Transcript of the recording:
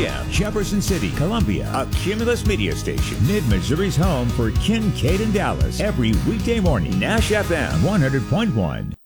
p.m. Jefferson City, Columbia. A Cumulus Media Station. Mid-Missouri's home for Kincaid and Dallas. Every weekday morning. Nash FM 100.1.